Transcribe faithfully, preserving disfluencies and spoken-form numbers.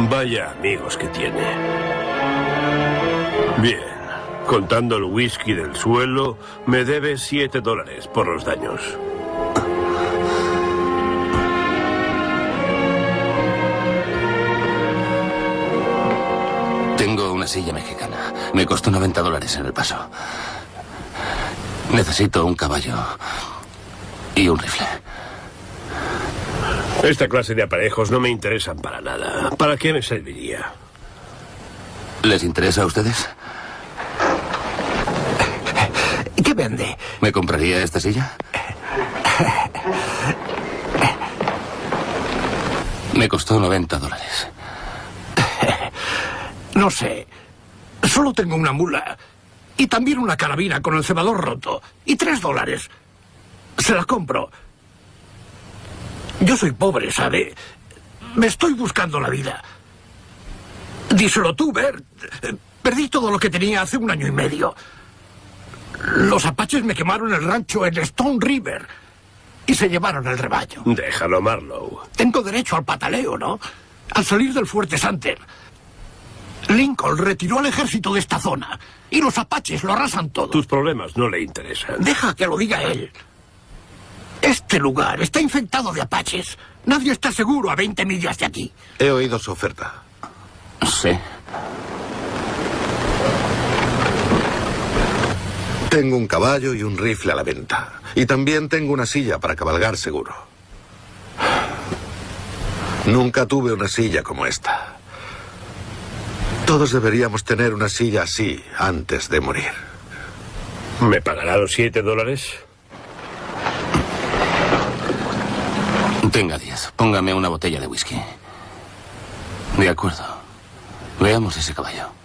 Vaya amigos que tiene. Bien, contando el whisky del suelo, me debe siete dólares por los daños. Tengo una silla mexicana. Me costó noventa dólares en El Paso. Necesito un caballo y un rifle. Esta clase de aparejos no me interesan para nada. ¿Para qué me serviría? ¿Les interesa a ustedes? ¿Qué vende? ¿Me compraría esta silla? Me costó noventa dólares. No sé. Solo tengo una mula. Y también una carabina con el cebador roto. Y tres dólares. Se la compro. Yo soy pobre, ¿sabe? Me estoy buscando la vida. Díselo tú, Bert. Perdí todo lo que tenía hace un año y medio. Los apaches me quemaron el rancho en Stone River. Y se llevaron el rebaño. Déjalo, Marlowe. Tengo derecho al pataleo, ¿no? Al salir del Fuerte Sumter, Lincoln retiró al ejército de esta zona. Y los apaches lo arrasan todo. Tus problemas no le interesan. Deja que lo diga él. Este lugar está infectado de apaches. Nadie está seguro a veinte millas de aquí. He oído su oferta. Sí. Tengo un caballo y un rifle a la venta. Y también tengo una silla para cabalgar seguro. Nunca tuve una silla como esta. Todos deberíamos tener una silla así antes de morir. ¿Me pagará los siete dólares? Tenga diez. Póngame una botella de whisky. De acuerdo. Veamos ese caballo.